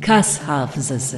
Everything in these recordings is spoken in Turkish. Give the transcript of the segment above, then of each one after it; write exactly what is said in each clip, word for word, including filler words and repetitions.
Kas hafızası.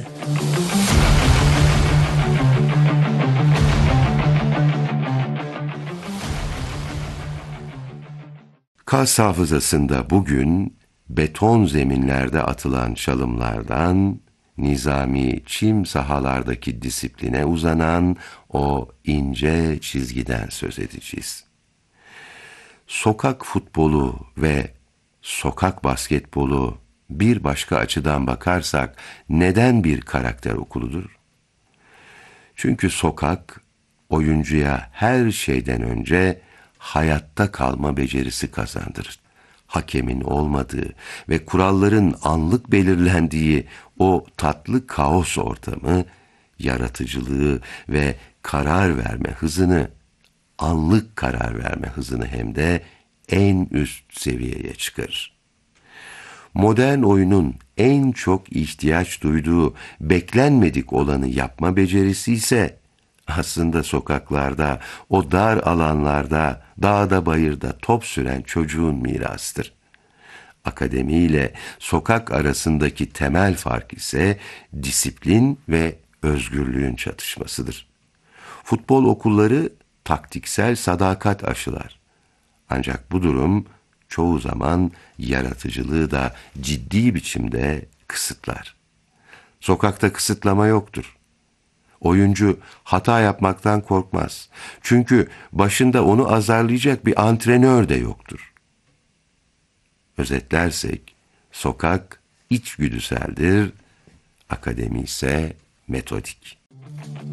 Kas hafızasında bugün beton zeminlerde atılan çalımlardan, nizami çim sahalardaki disipline uzanan o ince çizgiden söz edeceğiz. Sokak futbolu ve sokak basketbolu bir başka açıdan bakarsak neden bir karakter okuludur? Çünkü sokak oyuncuya her şeyden önce hayatta kalma becerisi kazandırır. Hakemin olmadığı ve kuralların anlık belirlendiği o tatlı kaos ortamı, yaratıcılığı ve karar verme hızını, anlık karar verme hızını hem de en üst seviyeye çıkarır. Modern oyunun en çok ihtiyaç duyduğu beklenmedik olanı yapma becerisi ise aslında sokaklarda, o dar alanlarda, dağda bayırda top süren çocuğun mirasıdır. Akademi ile sokak arasındaki temel fark ise disiplin ve özgürlüğün çatışmasıdır. Futbol okulları taktiksel sadakat aşılar. Ancak bu durum çoğu zaman yaratıcılığı da ciddi biçimde kısıtlar. Sokakta kısıtlama yoktur. Oyuncu hata yapmaktan korkmaz. Çünkü başında onu azarlayacak bir antrenör de yoktur. Özetlersek, sokak içgüdüseldir, akademi ise metodik.